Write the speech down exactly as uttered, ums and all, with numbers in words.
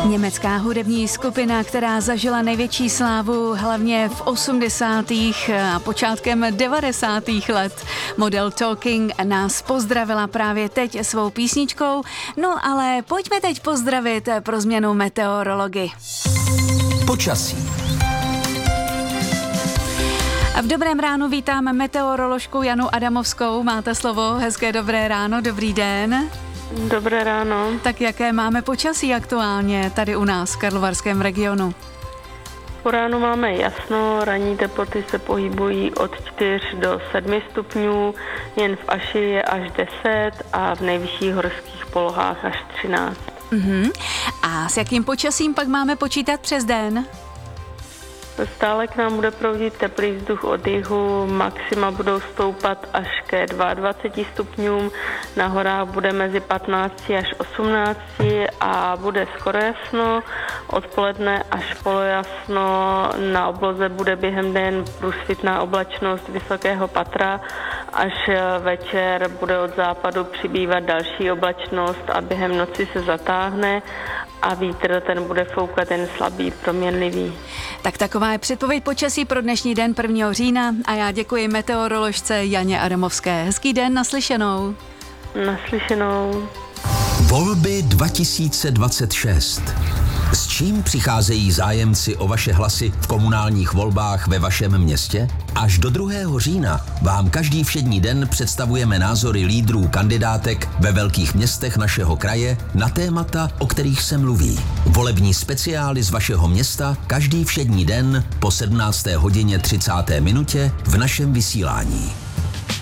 Německá hudební skupina, která zažila největší slávu hlavně v osmdesátých a počátkem devadesátých let. Model Talking nás pozdravila právě teď svou písničkou. No ale pojďme teď pozdravit pro změnu meteorology. Počasí. A v dobrém ránu vítám meteoroložku Janu Adamovskou. Máte slovo, hezké dobré ráno, dobrý den. Dobré ráno. Tak jaké máme počasí aktuálně tady u nás v Karlovarském regionu? Po ránu máme jasno, ranní teploty se pohybují od čtyř do sedmi stupňů, jen v Aši je až deset a v nejvyšších horských polohách až třináct. Uh-huh. A s jakým počasím pak máme počítat přes den? Stále k nám bude proudit teplý vzduch od jihu, maxima budou stoupat až ke dvaceti dvěma stupňům, na horách bude mezi patnácti až osmnácti a bude skoro jasno, odpoledne až polojasno, na obloze bude během den průsvitná oblačnost vysokého patra, až večer bude od západu přibývat další oblačnost a během noci se zatáhne a vítr ten bude foukat jen slabý, proměnlivý. Tak taková je předpověď počasí pro dnešní den prvního října a já děkuji meteoroložce Janě Adamovské. Hezký den, naslyšenou. Naslyšenou. Volby dva tisíce dvacet šest. S čím přicházejí zájemci o vaše hlasy v komunálních volbách ve vašem městě? Až do druhého října vám každý všední den představujeme názory lídrů kandidátek ve velkých městech našeho kraje na témata, o kterých se mluví. Volební speciály z vašeho města každý všední den po sedmnácté hodině třicáté minutě v našem vysílání.